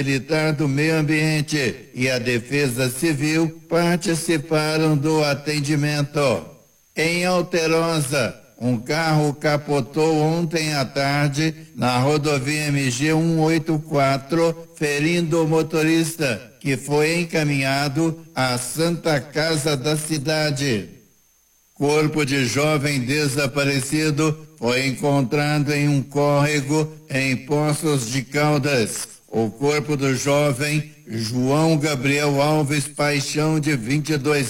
Militar do Meio Ambiente e a Defesa Civil participaram do atendimento. Em Alterosa, um carro capotou ontem à tarde na rodovia MG 184, ferindo o motorista, que foi encaminhado à Santa Casa da cidade. Corpo de jovem desaparecido foi encontrado em um córrego em Poços de Caldas. O corpo do jovem João Gabriel Alves Paixão, de 22